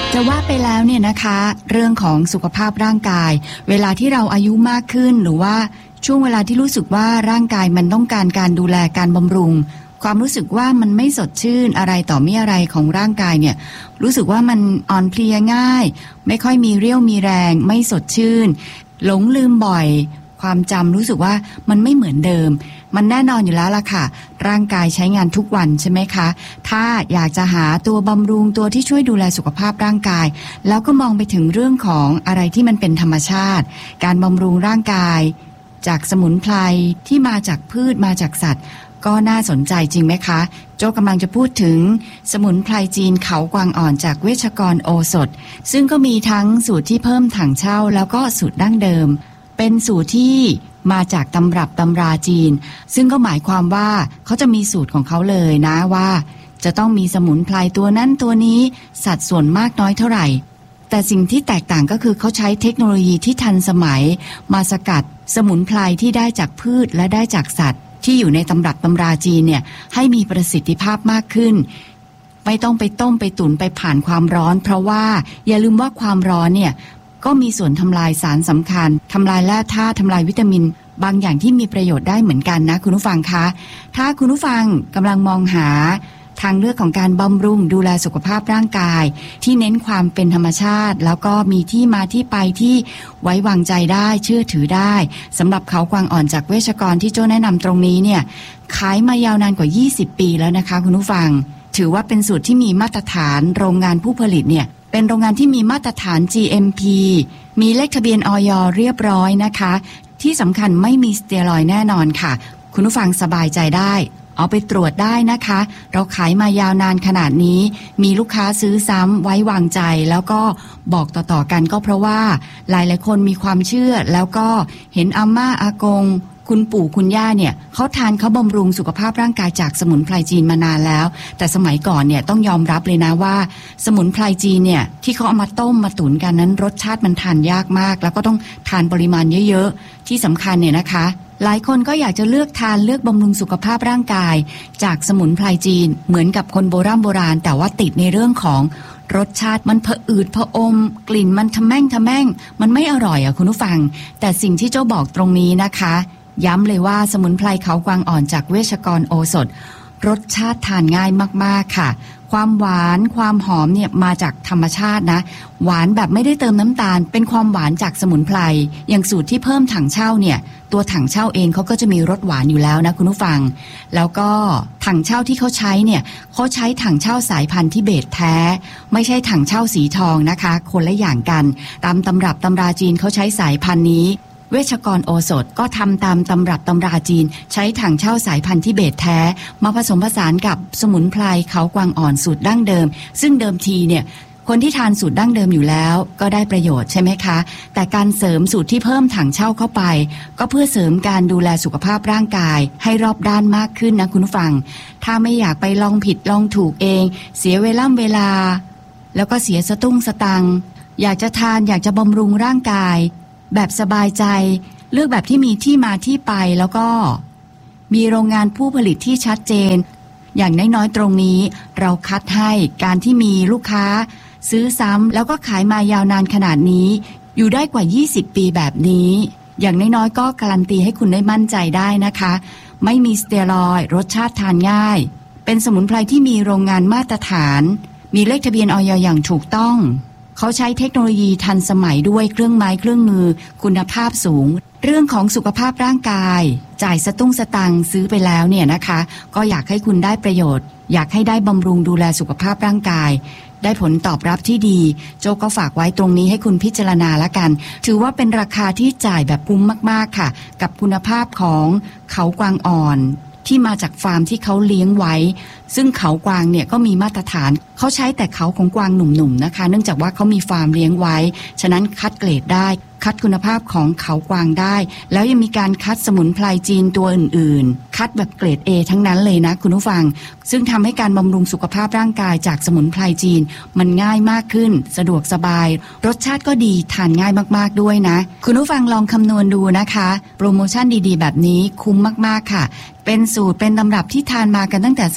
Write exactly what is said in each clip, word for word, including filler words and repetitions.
จะว่าไปแล้วเนี่ยนะคะเรื่องของสุขภาพร่างกายเวลาที่เราอายุมากขึ้นหรือว่าช่วงเวลาที่รู้สึกว่าร่างกายมันต้องการการดูแลการบำรุงความรู้สึกว่ามันไม่สดชื่นอะไรต่อมีอะไรของร่างกายเนี่ยรู้สึกว่ามันอ่อนเพลียง่ายไม่ค่อยมีเรี่ยวมีแรงไม่สดชื่นหลงลืมบ่อยความจำรู้สึกว่ามันไม่เหมือนเดิมมันแน่นอนอยู่แล้วล่ะค่ะร่างกายใช้งานทุกวันใช่ไหมคะถ้าอยากจะหาตัวบำรุงตัวที่ช่วยดูแลสุขภาพร่างกายแล้วก็มองไปถึงเรื่องของอะไรที่มันเป็นธรรมชาติการบำรุงร่างกายจากสมุนไพรที่มาจากพืชมาจากสัตว์ก็น่าสนใจจริงไหมคะโจ้กำลังจะพูดถึงสมุนไพรจีนเขากวางอ่อนจากเวชกรโอสถซึ่งก็มีทั้งสูตรที่เพิ่มถังเช่าแล้วก็สูตรดั้งเดิมเป็นสูตรที่มาจากตำรับตำราจีนซึ่งก็หมายความว่าเขาจะมีสูตรของเขาเลยนะว่าจะต้องมีสมุนไพรตัวนั้นตัวนี้สัดส่วนมากน้อยเท่าไหร่แต่สิ่งที่แตกต่างก็คือเขาใช้เทคโนโลยีที่ทันสมัยมาสกัดสมุนไพรที่ได้จากพืชและได้จากสัตว์ที่อยู่ในตำรับตำราจีนเนี่ยให้มีประสิทธิภาพมากขึ้นไม่ต้องไปต้มไปตุ๋นไปผ่านความร้อนเพราะว่าอย่าลืมว่าความร้อนเนี่ยก็มีส่วนทำลายสารสำคัญทำลายแร่ธาตุทำลายวิตามินบางอย่างที่มีประโยชน์ได้เหมือนกันนะคุณผู้ฟังคะถ้าคุณผู้ฟังกำลังมองหาทางเลือกของการบำรุงดูแลสุขภาพร่างกายที่เน้นความเป็นธรรมชาติแล้วก็มีที่มาที่ไปที่ไว้วางใจได้เชื่อถือได้สำหรับเขากวางอ่อนจากเวชกรที่โจ้แนะนำตรงนี้เนี่ยขายมายาวนานกว่ายี่สิบปีแล้วนะคะคุณผู้ฟังถือว่าเป็นสูตรที่มีมาตรฐานโรงงานผู้ผลิตเนี่ยเป็นโรงงานที่มีมาตรฐาน จี เอ็ม พี มีเลขทะเบียนอย.เรียบร้อยนะคะที่สำคัญไม่มีสเตียรอยด์แน่นอนค่ะคุณผู้ฟังสบายใจได้เอาไปตรวจได้นะคะเราขายมายาวนานขนาดนี้มีลูกค้าซื้อซ้ำไว้วางใจแล้วก็บอกต่อๆกันก็เพราะว่าหลายๆคนมีความเชื่อแล้วก็เห็นอาม่าอากงคุณปู่คุณย่าเนี่ยเขาทานเขาบำรุงสุขภาพร่างกายจากสมุนไพรจีนมานานแล้วแต่สมัยก่อนเนี่ยต้องยอมรับเลยนะว่าสมุนไพรจีนเนี่ยที่เขาเอามาต้มมาตุ๋นกันนั้นรสชาติมันทานยากมากแล้วก็ต้องทานปริมาณเยอะๆที่สำคัญเนี่ยนะคะหลายคนก็อยากจะเลือกทานเลือกบำรุงสุขภาพร่างกายจากสมุนไพรจีนเหมือนกับคนโบราณโบราณแต่ว่าติดในเรื่องของรสชาติมันผะอืดผะอมกลิ่นมันทะแม่งทะแม่งมันไม่อร่อยอ่ะคุณผู้ฟังแต่สิ่งที่เจ้าบอกตรงนี้นะคะย้ำเลยว่าสมุนไพรเขากวางอ่อนจากเวชกรโอสถรสชาติทานง่ายมากๆค่ะความหวานความหอมเนี่ยมาจากธรรมชาตินะหวานแบบไม่ได้เติมน้ำตาลเป็นความหวานจากสมุนไพรอย่างสูตรที่เพิ่มถังเช่าเนี่ยตัวถังเช่าเองเขาก็จะมีรสหวานอยู่แล้วนะคุณผู้ฟังแล้วก็ถังเช่าที่เขาใช้เนี่ยเขาใช้ถังเช่าสายพันธุ์ทิเบตแท้ไม่ใช่ถังเช่าสีทองนะคะคนละอย่างกันตามตำรับตำราจีนเขาใช้สายพันธุ์นี้เวชกรโอสถก็ทำตามตำรับตำราจีนใช้ถังเช่าสายพันธุ์ทิเบตแท้มาผสมผสานกับสมุนไพรเขากวางอ่อนสูตรดั้งเดิมซึ่งเดิมทีเนี่ยคนที่ทานสูตรดั้งเดิมอยู่แล้วก็ได้ประโยชน์ใช่ไหมคะแต่การเสริมสูตรที่เพิ่มถังเช่าเข้าไปก็เพื่อเสริมการดูแลสุขภาพร่างกายให้รอบด้านมากขึ้นนะคุณผู้ฟังถ้าไม่อยากไปลองผิดลองถูกเองเสียเวลาเวลาแล้วก็เสียสตุ้งสตังค์อยากจะทานอยากจะบำรุงร่างกายแบบสบายใจเลือกแบบที่มีที่มาที่ไปแล้วก็มีโรงงานผู้ผลิตที่ชัดเจนอย่างน้อยๆตรงนี้เราคัดให้การที่มีลูกค้าซื้อซ้ำแล้วก็ขายมายาวนานขนาดนี้อยู่ได้กว่ายี่สิบปีแบบนี้อย่างน้อยๆก็การันตีให้คุณได้มั่นใจได้นะคะไม่มีสเตียรอยด์รสชาติทานง่ายเป็นสมุนไพรที่มีโรงงานมาตรฐานมีเลขทะเบียนอย.อย่างถูกต้องเขาใช้เทคโนโลยีทันสมัยด้วยเครื่องไม้เครื่องมือคุณภาพสูงเรื่องของสุขภาพร่างกายจ่ายสตุ้งสตังค์ซื้อไปแล้วเนี่ยนะคะก็อยากให้คุณได้ประโยชน์อยากให้ได้บำรุงดูแลสุขภาพร่างกายได้ผลตอบรับที่ดีโจก็ฝากไว้ตรงนี้ให้คุณพิจารณาละกันถือว่าเป็นราคาที่จ่ายแบบคุ้มมากๆค่ะกับคุณภาพของเขากวางอ่อนที่มาจากฟาร์มที่เขาเลี้ยงไว้ซึ่งเขากวางเนี่ยก็มีมาตรฐานเขาใช้แต่เขาของกวางหนุ่มๆนะคะเนื่องจากว่าเขามีฟาร์มเลี้ยงไว้ฉะนั้นคัดเกรดได้คัดคุณภาพของเขากวางได้แล้วยังมีการคัดสมุนไพรจีนตัวอื่นๆคัดแบบเกรด A ทั้งนั้นเลยนะคุณผู้ฟังซึ่งทำให้การบำรุงสุขภาพร่างกายจากสมุนไพรจีนมันง่ายมากขึ้นสะดวกสบายรสชาติก็ดีทานง่ายมากๆด้วยนะคุณผู้ฟังลองคำนวณดูนะคะโปรโมชั่นดีๆแบบนี้คุ้มมากๆค่ะเป็นสูตรเป็นตำรับที่ทานมากันตั้งแต่สมัยโบ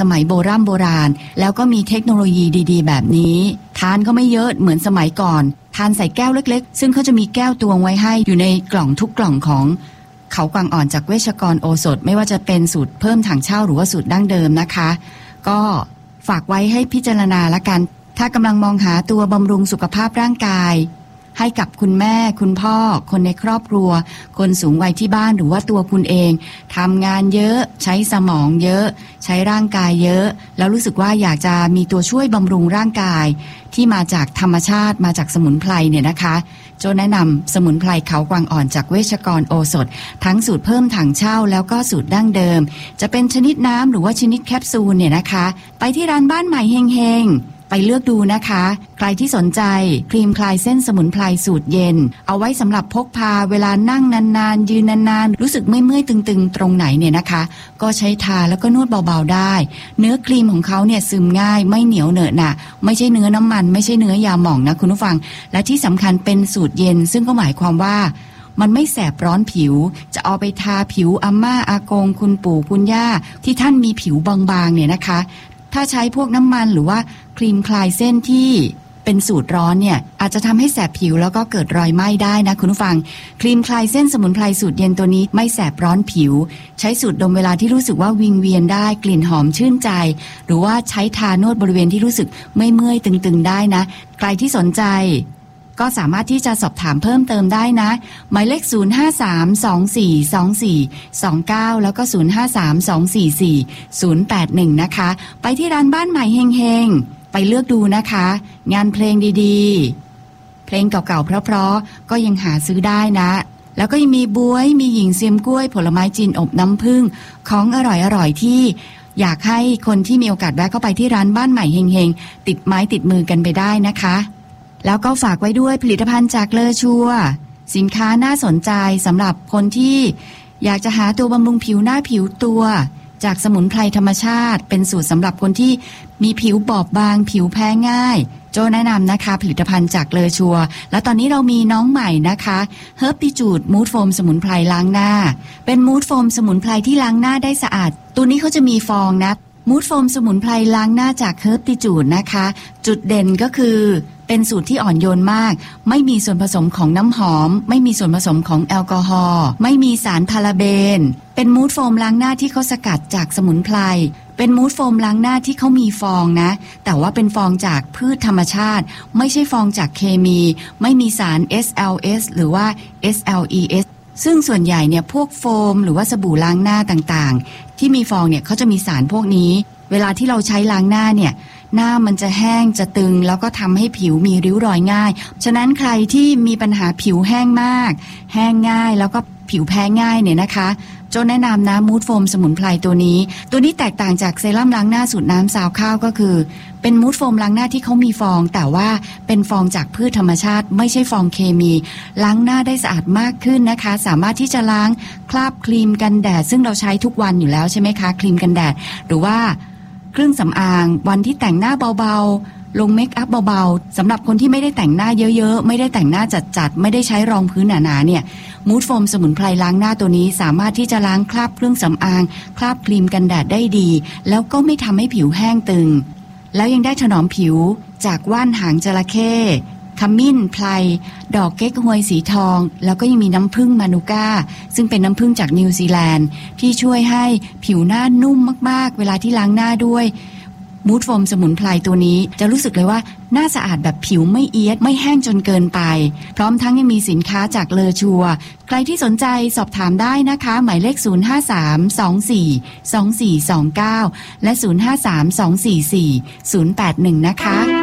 ราณโบราณแล้วก็มีเทคโนโลยีดีๆแบบนี้ทานก็ไม่เยอะเหมือนสมัยก่อนทานใส่แก้วเล็กๆซึ่งเขาจะมีแก้วตวงไว้ให้อยู่ในกล่องทุกกล่องของเขากวางอ่อนจากเวชกรโอสถไม่ว่าจะเป็นสูตรเพิ่มถังเช่าหรือว่าสูตรดั้งเดิมนะคะก็ฝากไว้ให้พิจารณาละกันถ้ากำลังมองหาตัวบำรุงสุขภาพร่างกายให้กับคุณแม่คุณพ่อคนในครอบครัวคนสูงวัยที่บ้านหรือว่าตัวคุณเองทำงานเยอะใช้สมองเยอะใช้ร่างกายเยอะแล้วรู้สึกว่าอยากจะมีตัวช่วยบำรุงร่างกายที่มาจากธรรมชาติมาจากสมุนไพรเนี่ยนะคะโจแนะนำสมุนไพรเขากวางอ่อนจากเวชกรโอสถทั้งสูตรเพิ่มถังเช่าแล้วก็สูตรดั้งเดิมจะเป็นชนิดน้ำหรือว่าชนิดแคปซูลเนี่ยนะคะไปที่ร้านบ้านใหม่เฮงๆไปเลือกดูนะคะใครที่สนใจครีมคลายเส้นสมุนไพรสูตรเย็นเอาไว้สำหรับพกพาเวลานั่งนานๆยืนนานๆรู้สึกเมื่อยๆตึงๆตรงไหนเนี่ยนะคะก็ใช้ทาแล้วก็นวดเบาๆได้เนื้อครีมของเขาเนี่ยซึมง่ายไม่เหนียวเหนอะหนะไม่ใช่เนื้อน้ำมันไม่ใช่เนื้อยาหม่องนะคุณผู้ฟังและที่สำคัญเป็นสูตรเย็นซึ่งก็หมายความว่ามันไม่แสบร้อนผิวจะเอาไปทาผิวอาม่าอากงคุณปู่คุณย่าที่ท่านมีผิวบางๆเนี่ยนะคะถ้าใช้พวกน้ำมันหรือว่าครีมคลายเส้นที่เป็นสูตรร้อนเนี่ยอาจจะทำให้แสบผิวแล้วก็เกิดรอยไหม้ได้นะคุณผู้ฟังครีมคลายเส้นสมุนไพรสูตรเย็นตัวนี้ไม่แสบร้อนผิวใช้สูตรดมเวลาที่รู้สึกว่าวิงเวียนได้กลิ่นหอมชื่นใจหรือว่าใช้ทานวดบริเวณที่รู้สึกเมื่อยๆตึงๆได้นะใครที่สนใจก็สามารถที่จะสอบถามเพิ่มเติมได้นะหมายเลขศูนย์ ห้า สาม สอง สี่ สอง สี่ สอง เก้าแล้วก็ศูนย์ ห้า สาม สอง สี่ สี่ ศูนย์ แปด หนึ่งนะคะไปที่ร้านบ้านใหม่เฮงๆไปเลือกดูนะคะงานเพลงดีๆเพลงเก่าๆเพราะๆก็ยังหาซื้อได้นะแล้วก็ยังมีบ๊วยมีหญิงเซียมกล้วยผลไม้จีนอบน้ำผึ้งของอร่อยๆที่อยากให้คนที่มีโอกาสแวะเข้าไปที่ร้านบ้านใหม่เฮงๆติดไม้ติดมือกันไปได้นะคะแล้วก็ฝากไว้ด้วยผลิตภัณฑ์จากเลอชัวสินค้าน่าสนใจสำหรับคนที่อยากจะหาตัวบำรุงผิวหน้าผิวตัวจากสมุนไพรธรรมชาติเป็นสูตรสำหรับคนที่มีผิวบอบบางผิวแพ้ง่ายโจแนะนำนะคะผลิตภัณฑ์จากเลอชัวและตอนนี้เรามีน้องใหม่นะคะเฮิร์บติจูดมูดโฟมสมุนไพรล้างหน้าเป็นมูดโฟมสมุนไพรที่ล้างหน้าได้สะอาดตัวนี้เขาจะมีฟองนะมูดโฟมสมุนไพรล้างหน้าจากเฮิร์บติจูดนะคะจุดเด่นก็คือเป็นสูตรที่อ่อนโยนมากไม่มีส่วนผสมของน้ำหอมไม่มีส่วนผสมของแอลกอฮอล์ไม่มีสารพาราเบนเป็นมูดโฟมล้างหน้าที่เขาสกัดจากสมุนไพรเป็นมูดโฟมล้างหน้าที่เขามีฟองนะแต่ว่าเป็นฟองจากพืชธรรมชาติไม่ใช่ฟองจากเคมีไม่มีสาร เอส แอล เอส หรือว่า เอส แอล อี เอส ซึ่งส่วนใหญ่เนี่ยพวกโฟมหรือว่าสบู่ล้างหน้าต่างๆที่มีฟองเนี่ยเขาจะมีสารพวกนี้เวลาที่เราใช้ล้างหน้าเนี่ยหน้ามันจะแห้งจะตึงแล้วก็ทำให้ผิวมีริ้วรอยง่ายฉะนั้นใครที่มีปัญหาผิวแห้งมากแห้งง่ายแล้วก็ผิวแพ้ง่ายเนี่ยนะคะโจแนะนำนะมูดโฟมสมุนไพรตัวนี้ตัวนี้แตกต่างจากเซรั่มล้างหน้าสูตรน้ำซาวข้าวก็คือเป็นมูดโฟมล้างหน้าที่เขามีฟองแต่ว่าเป็นฟองจากพืชธรรมชาติไม่ใช่ฟองเคมีล้างหน้าได้สะอาดมากขึ้นนะคะสามารถที่จะล้างคราบครีมกันแดดซึ่งเราใช้ทุกวันอยู่แล้วใช่ไหมคะครีมกันแดดหรือว่าเครื่องสำอางวันที่แต่งหน้าเบาๆลงเมคอัพเบาๆสำหรับคนที่ไม่ได้แต่งหน้าเยอะๆไม่ได้แต่งหน้าจัดๆไม่ได้ใช้รองพื้นหนาๆเนี่ยมูดโฟมสมุนไพรล้างหน้าตัวนี้สามารถที่จะล้างคราบเครื่องสำอางคราบครีมกันแดดได้ดีแล้วก็ไม่ทำให้ผิวแห้งตึงแล้วยังได้ถนอมผิวจากว่านหางจระเข้ขมิ้นไพรดอกเก๊กฮวยสีทองแล้วก็ยังมีน้ำผึ้งมานูก้าซึ่งเป็นน้ำผึ้งจากนิวซีแลนด์ที่ช่วยให้ผิวหน้านุ่มมากๆเวลาที่ล้างหน้าด้วยมูดโฟมสมุนไพรตัวนี้จะรู้สึกเลยว่าหน้าสะอาดแบบผิวไม่เอียดไม่แห้งจนเกินไปพร้อมทั้งยังมีสินค้าจากเลอชัวใครที่สนใจสอบถามได้นะคะหมายเลขศูนย์ ห้า สาม สอง สี่ สอง สี่ สอง เก้าและศูนย์ ห้า สาม สอง สี่ สี่ ศูนย์ แปด หนึ่งนะคะ